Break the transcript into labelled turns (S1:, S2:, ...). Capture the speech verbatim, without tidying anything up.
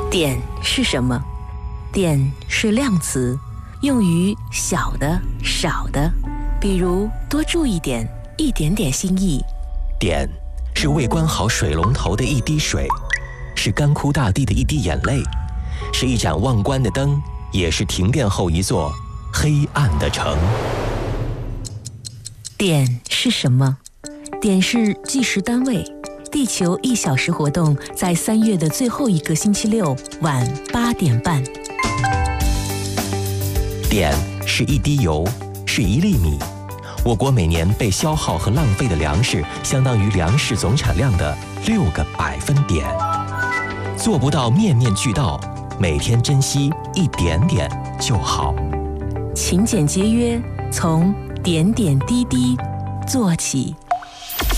S1: 点是什么？点是量词，用于小的、少的，比如多注意点、一点点心意。
S2: 点是未关好水龙头的一滴水，是干枯大地的一滴眼泪，是一盏忘关的灯，也是停电后一座黑暗的城。
S1: 点是什么？点是计时单位。地球一小时活动在三月的最后一个星期六晚八点半。
S2: 点是一滴油，是一粒米。我国每年被消耗和浪费的粮食，相当于粮食总产量的六个百分点。做不到面面俱到，每天珍惜一点点就好。
S1: 勤俭节约，从点点滴滴做起。